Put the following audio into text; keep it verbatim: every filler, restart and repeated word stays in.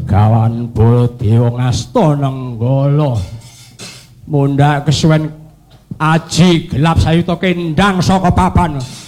Begawan Baladewa ngasta nenggala mundhak kesuwen aji gelap sayuta kendang saka papan